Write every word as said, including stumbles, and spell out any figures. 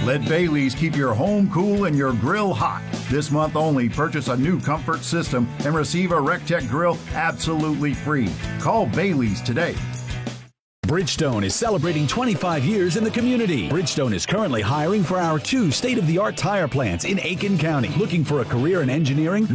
Let Bailey's keep your home cool and your grill hot. This month only, purchase a new comfort system and receive a RecTech grill absolutely free. Call Bailey's today. Bridgestone is celebrating twenty-five years in the community. Bridgestone is currently hiring for our two state-of-the-art tire plants in Aiken County. Looking for a career in engineering,